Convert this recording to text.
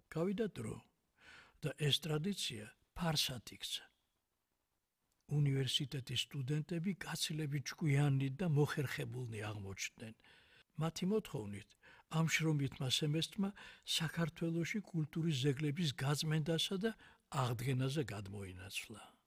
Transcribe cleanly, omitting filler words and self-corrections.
გავიდა დრო და ეს ტრადიცია ფარსად იქცა. უნივერსიტეტის სტუდენტები გაცილებით ჭკვიანი და მოხერხებულნი აღმოჩნდნენ. მათი მოთხოვნით ამ შრომითმა სემესტრმა საქართველოში კულტურის ძეგლების გაწმენდასა და აღდგენაზე გადმოინაცვლა.